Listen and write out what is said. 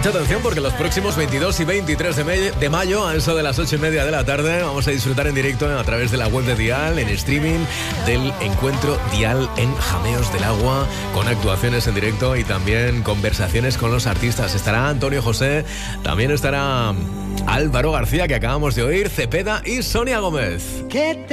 Mucha atención porque los próximos 22 y 23 de mayo, a eso de las 8:30 de la tarde, vamos a disfrutar en directo a través de la web de Dial, en streaming, del encuentro Dial en Jameos del Agua, con actuaciones en directo y también conversaciones con los artistas. Estará Antonio José, también estará Álvaro García, que acabamos de oír, Cepeda y Sonia Gómez.